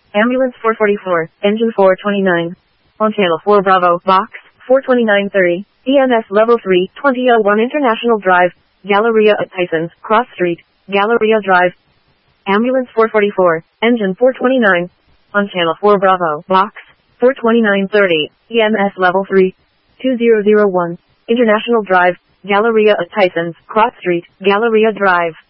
Ambulance 444, engine 429. On channel 4 Bravo, box 42930, EMS level 3, 2001 International Drive, Galleria at Tysons, Cross Street, Galleria Drive. Ambulance 444, engine 429. On channel 4 Bravo, box 42930, EMS level 3, 2001, International Drive, Galleria at Tysons, Cross Street, Galleria Drive.